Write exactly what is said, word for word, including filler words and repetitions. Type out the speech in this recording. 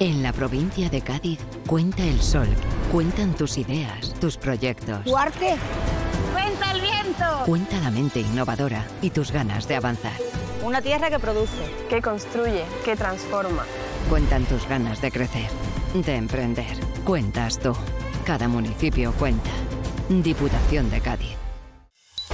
En la provincia de Cádiz, cuenta el sol, cuentan tus ideas, tus proyectos. ¡Duarte! ¡Cuenta el viento! Cuenta la mente innovadora y tus ganas de avanzar. Una tierra que produce, que construye, que transforma. Cuentan tus ganas de crecer, de emprender. Cuentas tú. Cada municipio cuenta. Diputación de Cádiz.